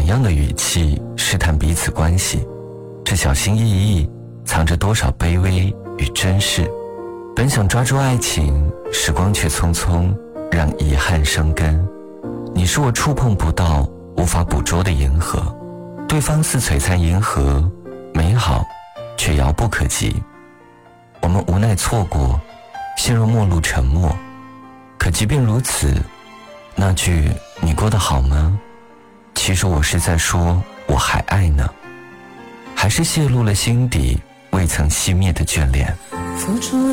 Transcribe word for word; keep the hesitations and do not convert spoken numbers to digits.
怎样的语气试探彼此关系？这小心翼翼藏着多少卑微与珍视？本想抓住爱情，时光却匆匆让遗憾生根。你是我触碰不到无法捕捉的银河，对方似璀璨银河，美好却遥不可及。我们无奈错过，陷入陌路沉默。可即便如此，那句你过得好吗？其实我是在说我还爱呢，还是泄露了心底未曾熄灭的眷恋。 付出